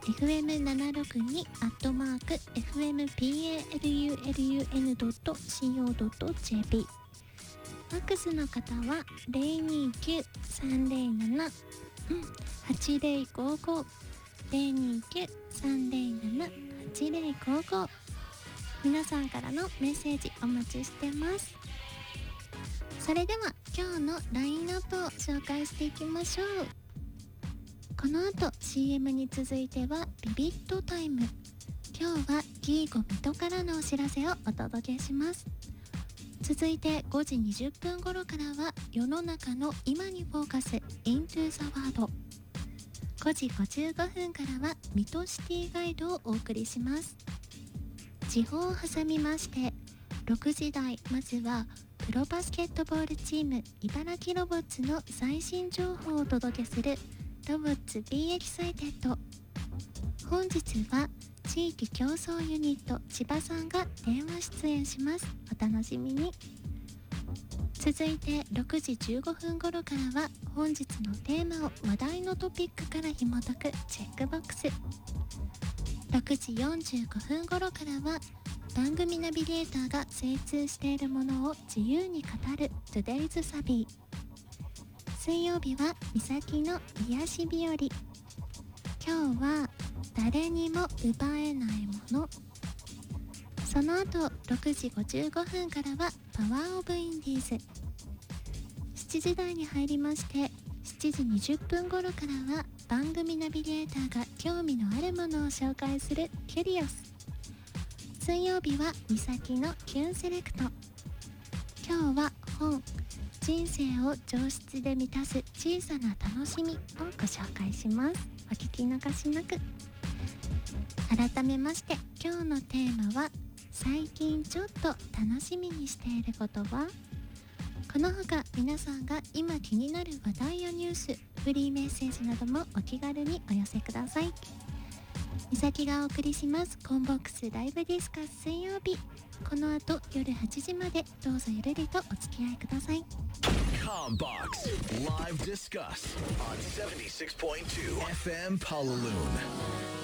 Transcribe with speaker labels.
Speaker 1: fm762@fmpalun.co.jp。 ファックスの方は 029-307-8055 029-307-8055。 皆さんからのメッセージお待ちしてます。それでは今日のラインナップを紹介していきましょう。この後 CM に続いてはビビットタイム。今日はギーゴ水戸からのお知らせをお届けします。続いて5時20分頃からは世の中の今にフォーカス Into the World。 5時55分からは水戸シティガイドをお送りします。地方を挟みまして6時台、まずはプロバスケットボールチーム茨城ロボッツの最新情報をお届けするロボッツ Be Excited。 本日は地域競争ユニット千葉さんが電話出演します。お楽しみに。続いて6時15分頃からは本日のテーマを話題のトピックから紐解くチェックボックス。6時45分頃からは番組ナビゲーターが精通しているものを自由に語る Today's サビー。水曜日はみさきの癒し日和。今日は誰にも奪えないもの。その後6時55分からはパワーオブインディーズ。7時台に入りまして7時20分頃からは番組ナビゲーターが興味のあるものを紹介するキュリオス。水曜日はみさきのキュンセレクト。今日は本人生を上質で満たす小さな楽しみをご紹介します。お聞き逃しなく。改めまして今日のテーマは最近ちょっと楽しみにしていることは。この他皆さんが今気になる話題やニュース、フリーメッセージなどもお気軽にお寄せください。みさきがお送りしますコンボックスライブディスカス水曜日。この後夜8時までどうぞゆるりとお付き合いください。
Speaker 2: コンボックスライブディスカス on 76.2 FM Palaloon。